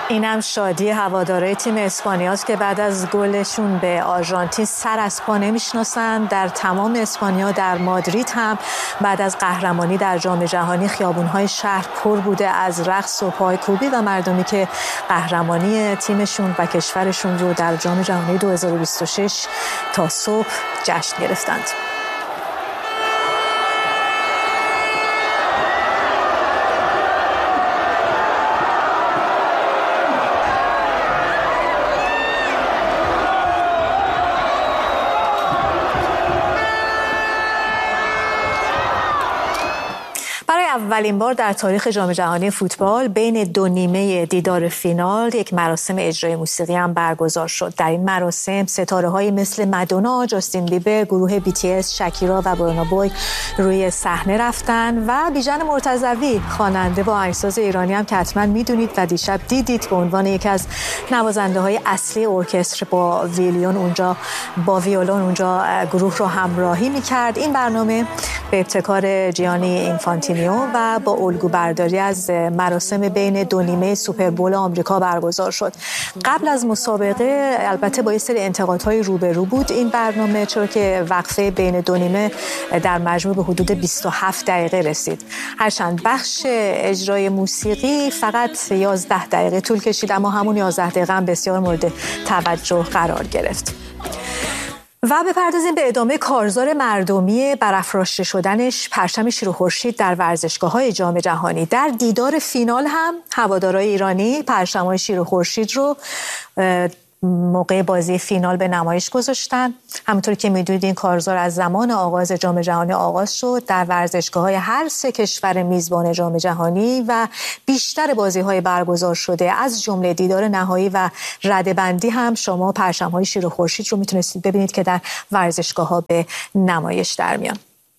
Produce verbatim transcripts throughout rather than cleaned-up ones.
اینم شادی هوادارهای تیم اسپانیاست که بعد از گلشون به آرژانتین سر از پا نمیشناسن. در تمام اسپانیا، در مادرید هم بعد از قهرمانی در جام جهانی خیابون‌های شهر پر بوده از رقص و پایکوبی و مردمی که قهرمانی تیمشون و کشورشون رو در جام جهانی دو هزار و بیست و شش تا صبح جشن گرفتند. اولین بار در تاریخ جام جهانی فوتبال بین دو نیمه دیدار فینال یک مراسم اجرای موسیقی هم برگزار شد. در این مراسم ستاره‌هایی مثل مادونا، جاستین بیبر، گروه بی تی اس، شکیرا و برنا بوی روی صحنه رفتن و بیژن مرتضوی خواننده با آهنگساز ایرانی هم که حتما میدونید و دیشب دیدید به عنوان یکی از نوازنده‌های اصلی ارکستر با ویولون اونجا با ویولون اونجا گروه رو همراهی می‌کرد. این برنامه به ابتکار جیانی اینفانتینیو و با الگو برداری از مراسم بین دو نیمه سوپر بول آمریکا برگزار شد. قبل از مسابقه البته با یه سری انتقادهای روبرو بود این برنامه، چون که وقفه بین دو نیمه در مجموع به حدود بیست و هفت دقیقه رسید. هرچند بخش اجرای موسیقی فقط یازده دقیقه طول کشید، اما همون یازده دقیقه هم بسیار مورد توجه قرار گرفت. و بپردازیم به ادامه کارزار مردمی برافراشته شدنش پرچم شیر و خورشید در ورزشگاه‌های جام جهانی. در دیدار فینال هم هوادارهای ایرانی پرچم‌های شیر و خورشید رو موقع بازی فینال به نمایش گذاشتن. همونطور که میدونید این کارزار از زمان آغاز جام جهانی آغاز شد در ورزشگاه‌های هر سه کشور میزبان جام جهانی و بیشتر بازی‌های برگزار شده از جمله دیدار نهایی و رده‌بندی هم شما پرچم‌های شیر و خورشید رو میتونستید ببینید که در ورزشگاه‌ها به نمایش در میان.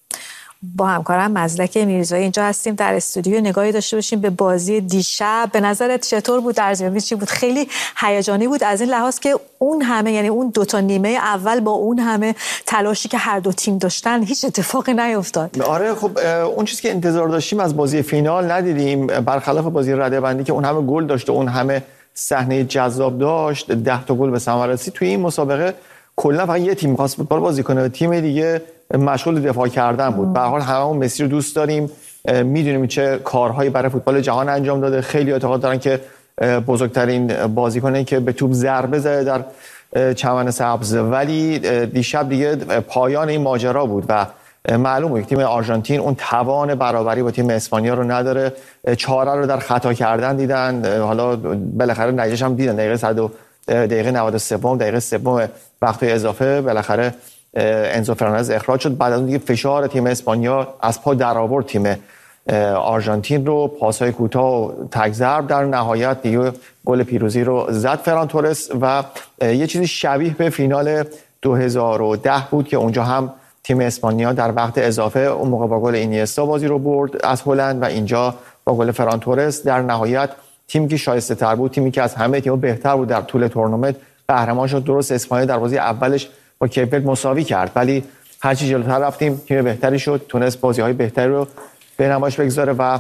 با همکارم مزدک میرزایی اینجا هستیم در استودیو، نگاهی داشته باشیم به بازی دیشب. به نظرت چطور بود؟ ارزیابی چی بود؟ خیلی هیجانی بود از این لحاظ که اون همه، یعنی اون دو تا نیمه اول با اون همه تلاشی که هر دو تیم داشتن هیچ اتفاقی نیفتاد. آره خب اون چیزی که انتظار داشتیم از بازی فینال ندیدیم، برخلاف بازی رده‌بندی که اون همه گل داشت و اون همه صحنه جذاب داشت، ده تا گل به ثمر رسید. توی این مسابقه کلا فقط یه تیم خواست فوتبال بازی کنه، تیم دیگه مشغول دفاع کردن بود. به هر حال هممون مسی رو دوست داریم، میدونیم چه کارهایی برای فوتبال جهان انجام داده. خیلی اعتقاد دارن که بزرگترین بازیکنی که به توپ ضربه زده در چمن سبز، ولی دیشب دیگه پایان این ماجرا بود و معلوم بود تیم آرژانتین اون توان برابری با تیم اسپانیا رو نداره. چاره رو در خطا کردن دیدن، حالا بالاخره نتیجه‌اش هم دیدن. دقیقه صد دقیقه نود و سه دقیقه سوم وقت اضافه بالاخره انزو فرناندز اخراج شد. بعد از اون دیگه فشار تیم اسپانیا از پا در آورد تیم آرژانتین رو، پاس‌های کوتاه و تک ضرب، در نهایت دیگه گل پیروزی رو زد فران تورس و یه چیزی شبیه به فینال دو هزار و ده بود که اونجا هم تیم اسپانیا در وقت اضافه اون موقع با گل اینیستا بازی رو برد از هلند و اینجا با گل فران تورس در نهایت تیمی که شایسته تر بود، تیمی که از همه تیم‌ها بهتر بود در طول تورنمنت قهرمان شد. درست اسپانیا در بازی اولش با کیپ ورد مساوی کرد، ولی هرچی جلوتر رفتیم تیم بهتری شد، تونست بازی‌های بهتری رو به نمایش بگذاره و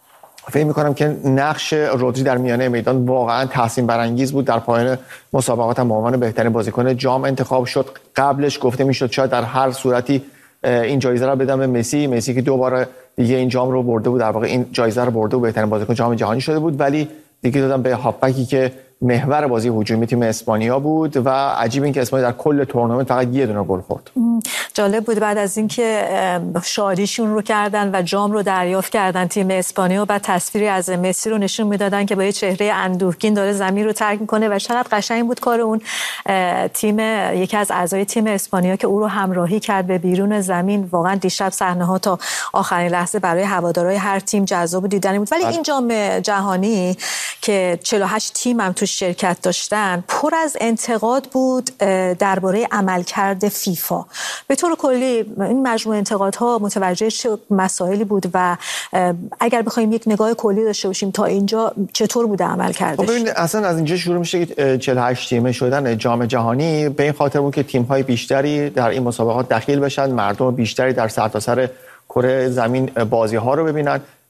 فکر می‌کنم که نقش رودری در میانه میدان واقعا تحسین برانگیز بود. در پایان مسابقات هم به عنوان بهترین بازیکن جام انتخاب شد. قبلش گفته میشد شاید در هر صورتی این جایزه رو بدم به مسی، مسی که دو بار دیگه این جام رو برده بود، در واقع این جایزه رو برده و بهترین بازیکن جام جهانی شده بود، ولی دیگه دادم به هافبکی که محور بازی هجومی تیم اسپانیا بود و عجیب این که اسپانیا در کل تورنمنت فقط یه دونه گل خورد. جالب بود بعد از اینکه شادیشون رو کردن و جام رو دریافت کردن تیم اسپانیا، بعد تصویری از مسی رو نشون میدادن که با یه چهره اندوهگین داره زمین رو ترک میکنه و چقدر قشنگ بود کار اون تیم، یکی از اعضای تیم اسپانیا که او رو همراهی کرد به بیرون زمین. واقعا دیشب صحنه‌ها تا آخرین لحظه برای هوادارهای هر تیم جذاب دیدنی بود. ولی این جام جهانی که چهل و هشت تیم هم تو شرکت داشتن پر از انتقاد بود درباره عملکرد فیفا. به طور کلی این مجموعه انتقادها متوجه چه مسائلی بود و اگر بخوایم یک نگاه کلی داشته باشیم تا اینجا چطور بوده عملکردش؟ ببینید اصلا از اینجا شروع میشه که چهل و هشت تیمه شدن جام جهانی به این خاطر بود که تیم‌های بیشتری در این مسابقات دخیل بشن، مردم بیشتری در سرتاسر کره زمین بازی‌ها رو ببینن.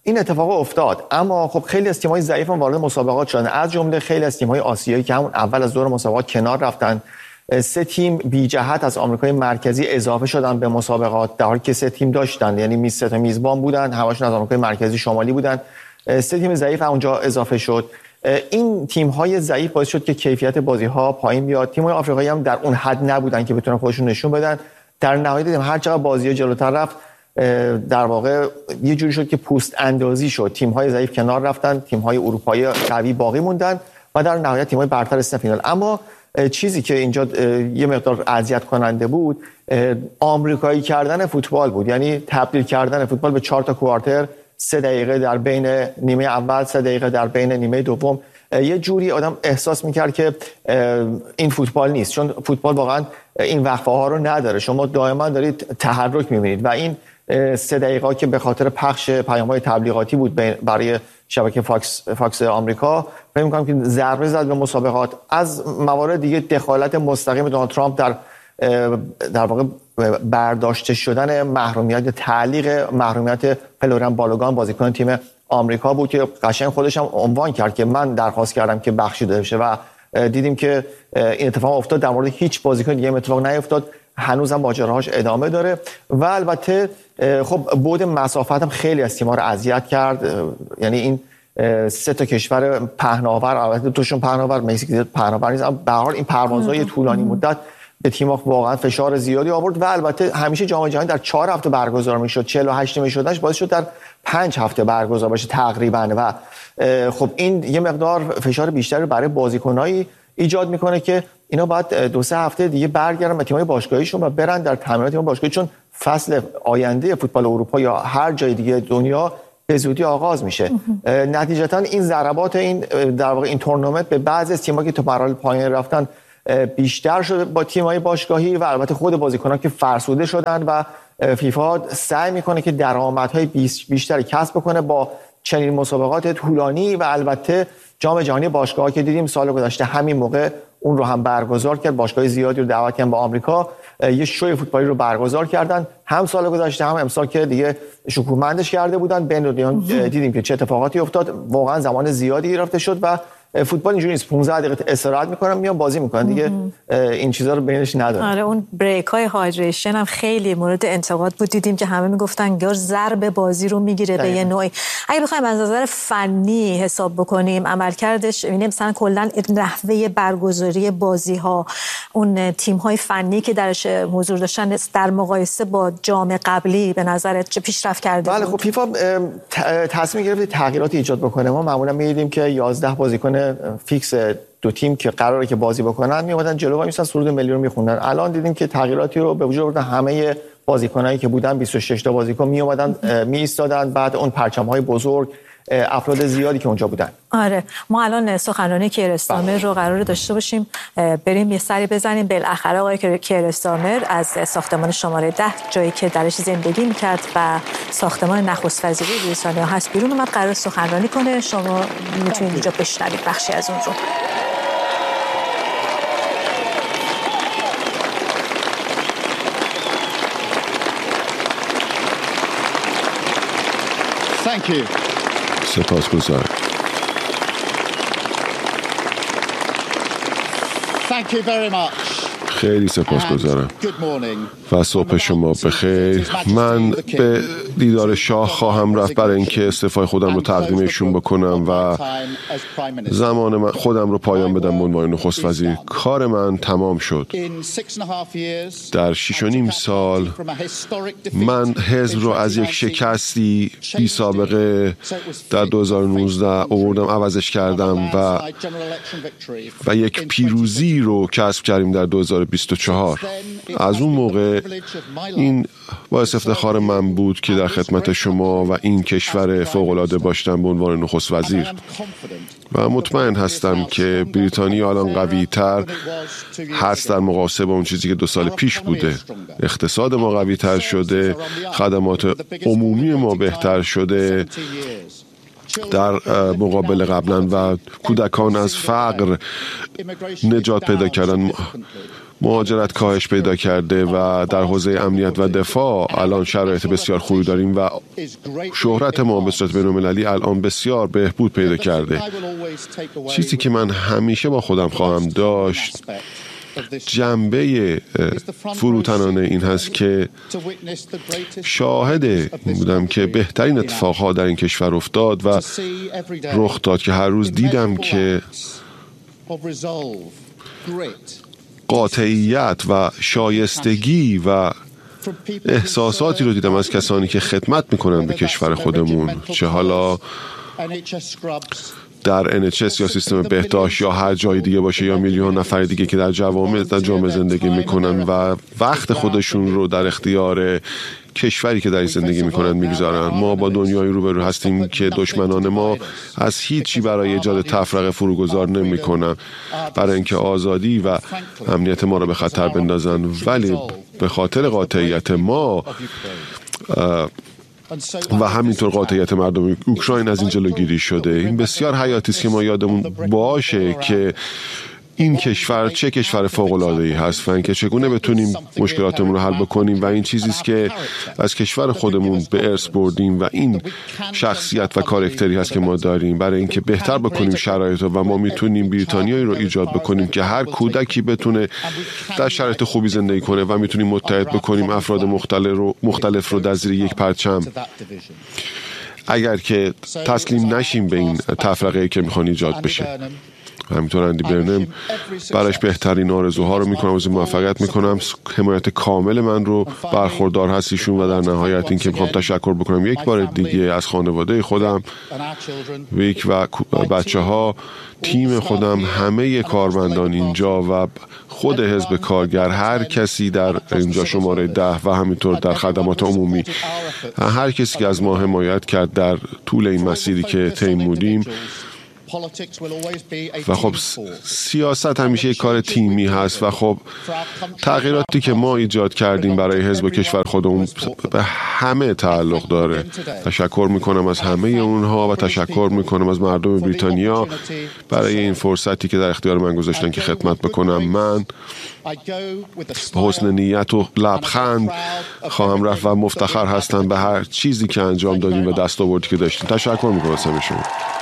این اتفاق افتاد، اما خب خیلی از تیم‌های ضعیف هم وارد مسابقات شدن، از جمله خیلی از تیم‌های آسیایی که همون اول از دور مسابقات کنار رفتن. سه تیم بی جهت از آمریکای مرکزی اضافه شدن به مسابقات، در حالی که سه تیم داشتن، یعنی میز سه تا میزبان بودن، همشون از آمریکای مرکزی شمالی بودن. سه تیم ضعیف اونجا اضافه شد. این تیم‌های ضعیف باعث شد که کیفیت بازی‌ها پایین بیاد. تیم‌های آفریقایی هم در اون حد نبودن که بتونن خودشون نشون بدن. در نهایت دیدیم هر چقدر بازی‌ها جلوتر رفت، در واقع یه جوری شد که پوست اندازی شد. تیم‌های ضعیف کنار رفتن، تیم‌های اروپایی قوی باقی موندن و در نهایت تیم‌های برتر رسیدن فینال. اما چیزی که اینجا یه مقدار اذیت کننده بود، آمریکایی کردن فوتبال بود. یعنی تبدیل کردن فوتبال به چهار تا کوارتر، سه دقیقه در بین نیمه اول، سه دقیقه در بین نیمه دوم. یه جوری آدم احساس میکرد که این فوتبال نیست، چون فوتبال واقعا این وقفه ها رو نداره. شما دائما دارید تحرک میبینید و این سه دقیقه که به خاطر پخش پیام‌های تبلیغاتی بود برای شبکه فاکس فاکس آمریکا، فکر می‌کنم که ضربه زد به مسابقات. از موارد دیگه دخالت مستقیم دونالد ترامپ در در واقع برداشته شدن محرومیت، تعلیق محرومیت فلوریان بالوگان بازیکن تیم آمریکا بود که قشنگ خودش هم عنوان کرد که من درخواست کردم که بخشیده بشه و دیدیم که این اتفاق افتاد. در مورد هیچ بازیکن دیگه این اتفاق نیفتاد. هنوز هم ماجراهاش ادامه داره و البته خب بعد مسافت هم خیلی از تیم‌ها رو اذیت کرد. یعنی این سه تا کشور پهناور، البته دوشون پهناور، مکزیک پهناور نیست، اما به هر حال این پروازهای طولانی مدت به تیم‌ها واقعا فشار زیادی آورد و البته همیشه جام جهانی در چهار هفته برگزار می‌شد، چهل و هشت نیمه شدنش باعث شد در پنج هفته برگزار بشه تقریبا و خب این یه مقدار فشار بیشتری برای بازیکنایی ایجاد میکنه که اینا باید دو سه هفته دیگه برگردن به تیم‌های باشگاهیشون و برن در تمرینات تیم باشگاهی، چون فصل آینده فوتبال اروپا یا هر جای دیگه دنیا به زودی آغاز میشه. نتیجتا این ضربات این در واقع این تورنمنت به بعضی از تیم‌ها که تو مراحل پایین رفتن بیشتر شده با تیم‌های باشگاهی و البته خود بازیکنان که فرسوده شدن و فیفا سعی میکنه که درآمدهای بیشتری کسب بکنه با چنین مسابقات طولانی و البته جام جهانی باشگاه‌ها که دیدیم سال گذشته همین موقع اون رو هم برگزار کرد. باشگاه زیادی رو دعوت کردن با آمریکا، یه شوی فوتبالی رو برگزار کردن، هم سال گذشته هم امسال که دیگه شکومندش کرده بودن. بین دو دیدیم که چه اتفاقاتی افتاد. واقعا زمان زیادی گرفته شد و فوتبال اینجوری نیست پانزده دقیقه استراحت میکنن میان بازی میکنن دیگه، این چیزا رو بینش نداره. آره اون بریک های هایدریشن هم خیلی مورد انتقاد بود. دیدیم که همه میگفتن گار ضرب بازی رو میگیره به یه نوعی. اگه بخوایم از نظر فنی حساب بکنیم عملکردش، ببینیم مثلا کلا نحوه برگزاری بازی ها، اون تیم های فنی که درش حضور داشتن در مقایسه با جام قبلی به نظرت چه پیشرفت کرده؟ بله خب فیفا تصمیم گرفت تغییراتی ایجاد بکنه. ما معمولا می‌دیدیم که یازده بازیکن فیکس دو تیم که قراره که بازی بکنن میومدن جلو و میسن سرود ملی رو میخوندن. الان دیدیم که تغییراتی رو به وجود آوردن. همه بازیکنایی که بودن بیست و شش تا بازیکن میومدن می ایستادن بعد اون پرچم‌های بزرگ، افراد زیادی که اونجا بودن. آره ما الان سخنرانی کیارستامر رو قراره داشته باشیم، بریم یه سری بزنیم. بالاخره آقای کیارستامر از ساختمان شماره ده، جایی که درش زندگی میکرد و ساختمان نخست وزیری بریتانیا هست، بیرون اومد قرار سخنرانی کنه. شما میتونید اینجا بشنوید بخشی از اون رو. Thank you. سپاسگزارم. Thank you very much. خیلی سپاسگزارم و صبح شما بخیر. من به دیدار شاه خواهم رفت برای اینکه استعفای خودم رو تقدیمشون بکنم و زمان من خودم رو پایان بدم به عنوان نخست وزیر. کار من تمام شد. در شش و نیم سال من حزب رو از یک شکستی بی سابقه در دو هزار و نوزده آوردم، عوضش کردم و و یک پیروزی رو کسب کردیم در دو هزار و بیست و چهار. از اون موقع این باعث افتخار من بود که در خدمت شما و این کشور فوق‌العاده باشم به عنوان نخست وزیر و مطمئن هستم که بریتانیا الان قوی تر هست در مقایسه با اون چیزی که دو سال پیش بوده. اقتصاد ما قوی تر شده، خدمات عمومی ما بهتر شده در مقابل قبلا و کودکان از فقر نجات پیدا کردن، مهاجرت کاهش پیدا کرده و در حوزه امنیت و دفاع الان شرایط بسیار خوبی داریم و شهرت ما به صورت بین‌المللی الان بسیار بهبود پیدا کرده. چیزی که من همیشه با خودم خواهم داشت جنبه فروتنانه این هست که شاهد بودم که بهترین اتفاقها در این کشور افتاد و رخ داد که هر روز دیدم که قاطعیت و شایستگی و احساساتی رو دیدم از کسانی که خدمت میکنن به کشور خودمون، چه حالا در ان اچ اس یا سیستم بهداشت یا هر جای دیگه باشه یا میلیون نفر دیگه که در جوامع در جامعه زندگی میکنن و وقت خودشون رو در اختیار کشوری که در این زندگی میکنن میگذارن. ما با دنیای روبرو هستیم که دشمنان ما از هیچی برای ایجاد تفرقه فروگذار نمیکنن، برای اینکه آزادی و امنیت ما رو به خطر بندازن، ولی به خاطر قاطعیت ما و همینطور قاطعیت مردم اوکراین از این جلوگیری شده. این بسیار حیاتی است که ما یادمون باشه که این کشور چه کشور فوق‌العاده‌ای هست و اینکه چگونه بتونیم مشکلاتمون رو حل بکنیم و این چیزی است که از کشور خودمون به ارث بردیم و این شخصیت و کاراکتری هست که ما داریم برای اینکه بهتر بکنیم شرایط رو و ما میتونیم بریتانیایی رو ایجاد بکنیم که هر کودکی بتونه در شرایط خوبی زندگی کنه و میتونیم متحد بکنیم افراد مختلف رو مختلف رو در زیر یک پرچم. اگر که تسلیم نشیم به این تفرقه‌ای که میخوان ایجاد بشه. همینطور اندی برنم برایش بهترین آرزوها رو میکنم، از موفقیت میکنم، حمایت کامل من رو برخوردار هستیشون و در نهایت این که میخوام تشکر بکنم یک بار دیگه از خانواده خودم، ویک و بچه ها، تیم خودم، همه کارمندان اینجا و خود حزب کارگر، هر کسی در اینجا شماره ده و همینطور در خدمات عمومی، هر کسی که از ما حمایت کرد در طول این مسیری که طی بودیم. و خب سیاست همیشه یک کار تیمی هست و خب تغییراتی که ما ایجاد کردیم برای حزب و کشور خودمون به همه تعلق داره. تشکر میکنم از همه اونها و تشکر میکنم از مردم بریتانیا برای این فرصتی که در اختیار من گذاشتن که خدمت بکنم. من به حسن نیت و لبخند خواهم رفت و مفتخر هستم به هر چیزی که انجام دادیم و دستاوردی که داشتیم. تشکر میکنم از همه شما.